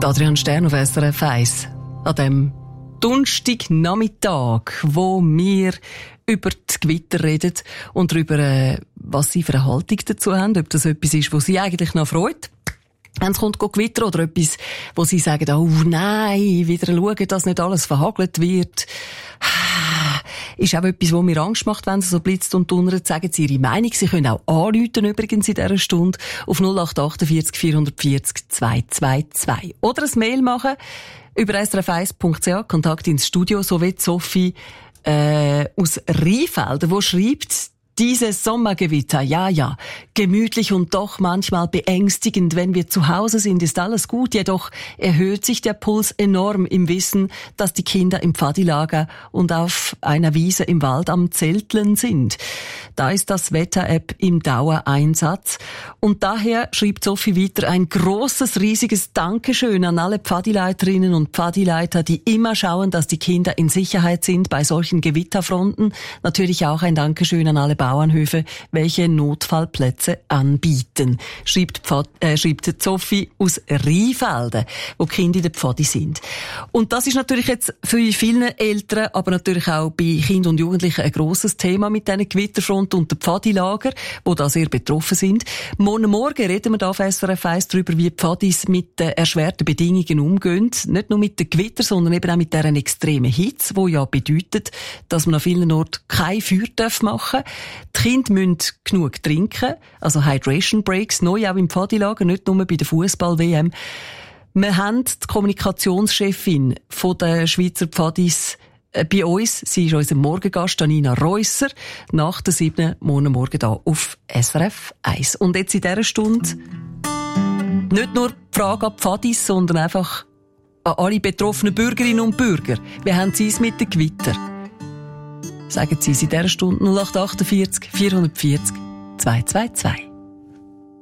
Adrian Stern auf SRF 1. An dem Donnerstagnachmittag, wo wir über die Gewitter reden und darüber, was sie für eine Haltung dazu haben, ob das etwas ist, was sie eigentlich noch freut, wenn es kommt Gewitter, oder etwas, wo sie sagen, oh nein, wieder schauen, dass nicht alles verhagelt wird. Ist auch etwas, was mir Angst macht, wenn es so blitzt und donnert. Sagen Sie Ihre Meinung. Sie können auch anrufen, übrigens in dieser Stunde, auf 0848 440 222. Oder ein Mail machen über srf1.ch, Kontakt ins Studio, so wie Sophie aus Rheinfelden, wo schreibt: Dieses Sommergewitter, ja, gemütlich und doch manchmal beängstigend. Wenn wir zu Hause sind, ist alles gut. Jedoch erhöht sich der Puls enorm im Wissen, dass die Kinder im Pfadilager und auf einer Wiese im Wald am Zelteln sind. Da ist das Wetter-App im Dauereinsatz. Und daher schreibt Sophie weiter: ein großes, riesiges Dankeschön an alle Pfadileiterinnen und Pfadileiter, die immer schauen, dass die Kinder in Sicherheit sind bei solchen Gewitterfronten. Natürlich auch ein Dankeschön an alle Bauernhöfe, welche Notfallplätze anbieten, schreibt Sophie aus Rheinfelden, wo die Kinder in der Pfadi sind. Und das ist natürlich jetzt für viele Eltern, aber natürlich auch bei Kindern und Jugendlichen ein grosses Thema mit diesen Gewitterfronten und den Pfadilager, die da sehr betroffen sind. Morgen reden wir da auf SRF 1 darüber, wie die Pfadis mit den erschwerten Bedingungen umgehen. Nicht nur mit den Gewitter, sondern eben auch mit deren extremen Hitze, die ja bedeutet, dass man an vielen Orten kein Feuer machen darf. Die Kinder müssen genug trinken, also Hydration Breaks, neu auch im Pfadilager, nicht nur bei der Fußball-WM. Wir haben die Kommunikationschefin von der Schweizer Pfadis bei uns. Sie ist unser Morgengast, Janina Reusser, nach der 7. Morgen hier auf SRF 1. Und jetzt in dieser Stunde nicht nur die Frage an die Pfadis, sondern einfach an alle betroffenen Bürgerinnen und Bürger. Wie haben Sie es mit den Gewitter? Sagen Sie es in dieser Stunde 0848 440 222.